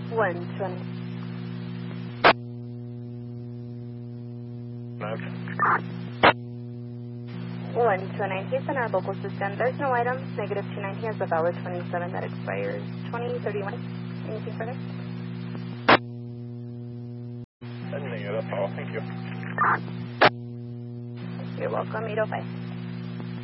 120. 129, please in our local system. There's no items. Negative 290 has a valid 27 that expires 2031. Anything further? That's all. Thank you. You're welcome. 805.